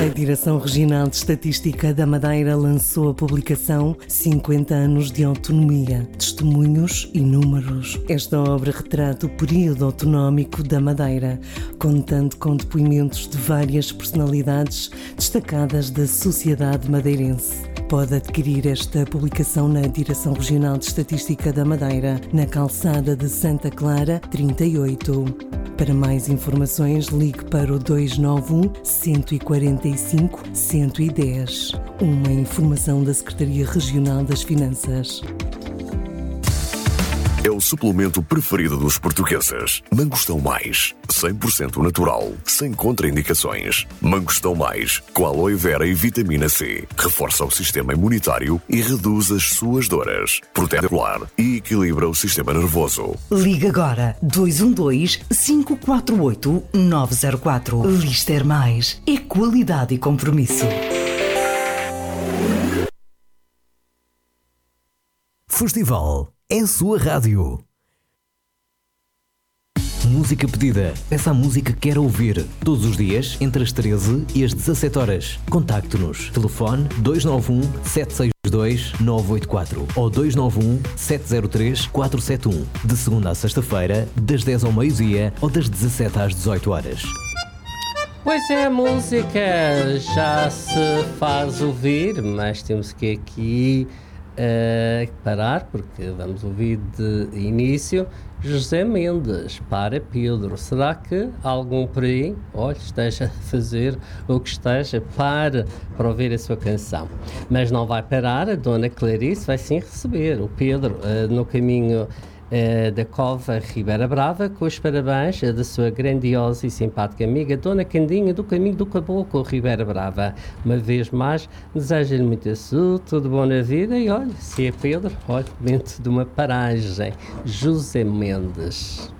A Direção Regional de Estatística da Madeira lançou a publicação 50 anos de autonomia, testemunhos e números. Esta obra retrata o período autonómico da Madeira, contando com depoimentos de várias personalidades destacadas da sociedade madeirense. Pode adquirir esta publicação na Direção Regional de Estatística da Madeira, na calçada de Santa Clara 38. Para mais informações, ligue para o 291 145 110. Uma informação da Secretaria Regional das Finanças. É o suplemento preferido dos portugueses. Mangostão Mais, 100% natural, sem contraindicações. Mangostão Mais, com aloe vera e vitamina C. Reforça o sistema imunitário e reduz as suas dores. Protege o celular e equilibra o sistema nervoso. Liga agora 212-548-904. Lister Mais é qualidade e compromisso. Festival é a sua rádio. Música pedida. Peça a música que quer ouvir. Todos os dias, entre as 13 e as 17 horas. Contacte-nos. Telefone 291-762-984 ou 291-703-471. De segunda a sexta-feira, das 10 ao meio-dia ou das 17 às 18 horas. Pois é, a música já se faz ouvir, mas temos que aqui parar, porque vamos ouvir de início José Mendes para Pedro. Será que algum por aí, esteja a fazer o que esteja para ouvir a sua canção? Mas não vai parar, a Dona Clarice vai sim receber o Pedro no caminho da Cova Ribeira Brava, com os parabéns da sua grandiosa e simpática amiga Dona Candinha do Caminho do Caboclo Ribeira Brava. Uma vez mais, desejo-lhe muita saúde, tudo bom na vida e olha, se é Pedro, momento de uma paragem. José Mendes.